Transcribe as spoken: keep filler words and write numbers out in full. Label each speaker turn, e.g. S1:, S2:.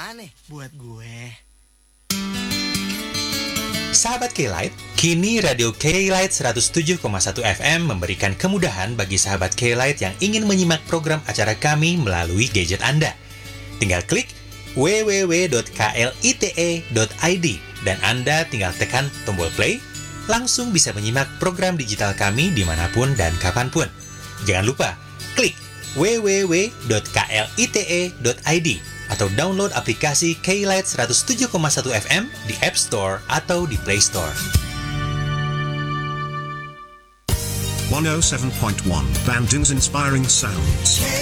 S1: mana buat gue?
S2: Sahabat K-Lite, kini Radio K-Lite seratus tujuh koma satu F M memberikan kemudahan bagi sahabat K-Lite yang ingin menyimak program acara kami melalui gadget Anda. Tinggal klik w w w dot klite dot i d dan Anda tinggal tekan tombol play, langsung bisa menyimak program digital kami dimanapun dan kapanpun. Jangan lupa, klik w w w dot klite dot i d atau download aplikasi K-Lite seratus tujuh koma satu F M di App Store atau di Play Store.
S3: one oh seven point one Bandung's Inspiring Sounds.